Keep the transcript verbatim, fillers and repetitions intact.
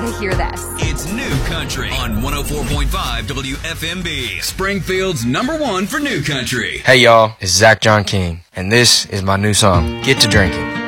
to hear this. It's New Country on one oh four point five W F M B. Springfield's number one for New Country. Hey y'all, it's Zach John King, and this is my new song, Get to Drinking.